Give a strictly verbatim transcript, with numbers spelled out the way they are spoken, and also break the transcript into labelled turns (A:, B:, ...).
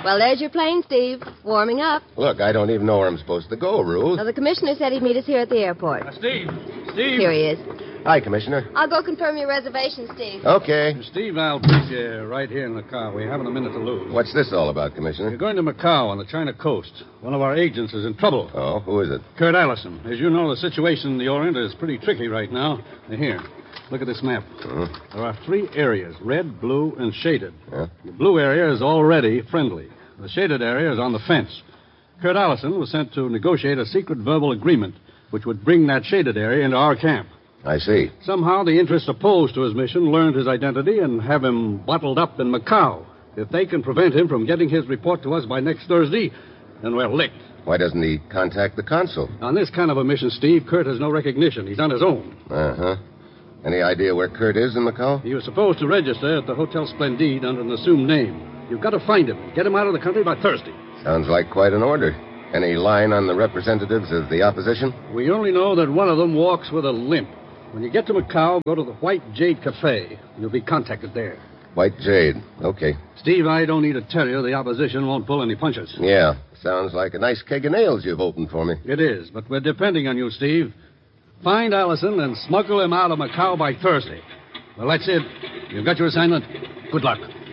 A: Well, there's your plane, Steve. Warming up.
B: Look, I don't even know where I'm supposed to go, Ruth.
A: Well, the commissioner said he'd meet us here at the airport.
C: Uh, Steve. Steve.
A: Here he is.
B: Hi, Commissioner.
A: I'll go confirm your reservation, Steve.
B: Okay.
C: Steve, I'll meet you right here in the car. We haven't a minute to lose.
B: What's this all about, Commissioner?
C: You're going to Macau on the China coast. One of our agents is in trouble.
B: Oh, who is it?
C: Kurt Allison. As you know, the situation in the Orient is pretty tricky right now. Here, look at this map.
B: Uh-huh.
C: There are three areas, red, blue, and shaded.
B: Yeah?
C: The blue area is already friendly. The shaded area is on the fence. Kurt Allison was sent to negotiate a secret verbal agreement which would bring that shaded area into our camp.
B: I see.
C: Somehow the interests opposed to his mission learned his identity and have him bottled up in Macau. If they can prevent him from getting his report to us by next Thursday, then we're licked.
B: Why doesn't he contact the consul?
C: On this kind of a mission, Steve, Kurt has no recognition. He's on his own.
B: Uh-huh. Any idea where Kurt is in Macau?
C: He was supposed to register at the Hotel Splendide under an assumed name. You've got to find him. Get him out of the country by Thursday.
B: Sounds like quite an order. Any line on the representatives of the opposition?
C: We only know that one of them walks with a limp. When you get to Macau, go to the White Jade Cafe. You'll be contacted there.
B: White Jade. Okay.
C: Steve, I don't need to tell you the opposition won't pull any punches.
B: Yeah. Sounds like a nice keg of nails you've opened for me.
C: It is, but we're depending on you, Steve. Find Allison and smuggle him out of Macau by Thursday. Well, that's it. You've got your assignment. Good luck.